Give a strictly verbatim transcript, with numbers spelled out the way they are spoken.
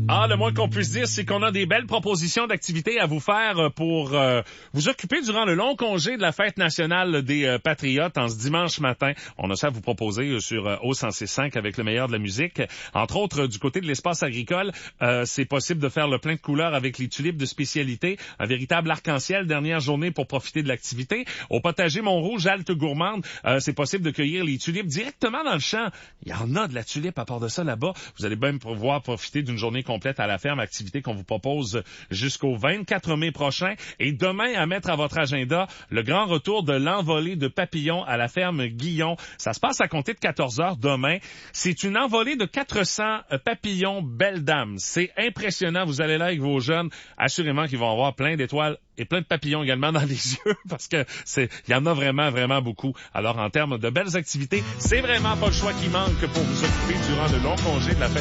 Ah, le moins qu'on puisse dire, c'est qu'on a des belles propositions d'activités à vous faire pour euh, vous occuper durant le long congé de la fête nationale des euh, Patriotes en ce dimanche matin. On a ça à vous proposer sur euh, O cent six cinq avec le meilleur de la musique. Entre autres, du côté de l'espace agricole, euh, c'est possible de faire le plein de couleurs avec les tulipes de spécialité. Un véritable arc-en-ciel, dernière journée pour profiter de l'activité. Au potager Montrouge, halte gourmande, euh, c'est possible de cueillir les tulipes directement dans le champ. Il y en a de la tulipe à part de ça là-bas. Vous allez même pouvoir profiter d'une journée complète à la ferme, activité qu'on vous propose jusqu'au vingt-quatre mai prochain. Et demain, à mettre à votre agenda, le grand retour de l'envolée de papillons à la ferme Guillon. Ça se passe à compter de quatorze heures demain. C'est une envolée de quatre cents papillons belles dames. C'est impressionnant. Vous allez là avec vos jeunes. Assurément qu'ils vont avoir plein d'étoiles et plein de papillons également dans les yeux parce que c'est, il y en a vraiment, vraiment beaucoup. Alors, en termes de belles activités, c'est vraiment pas le choix qui manque pour vous occuper durant le long congé de la fête